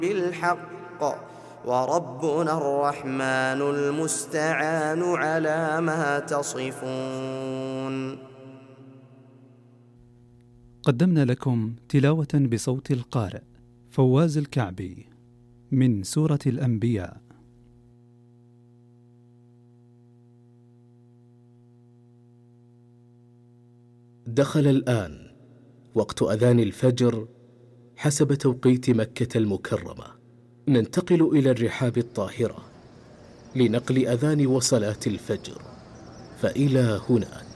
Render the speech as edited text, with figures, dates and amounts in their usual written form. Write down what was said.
بالحق وربنا الرحمن المستعان على ما تصفون. قدمنا لكم تلاوة بصوت القارئ فواز الكعبي من سورة الأنبياء. دخل الآن وقت أذان الفجر حسب توقيت مكة المكرمة. ننتقل إلى الرحاب الطاهرة لنقل أذان وصلاة الفجر، فإلى هناك.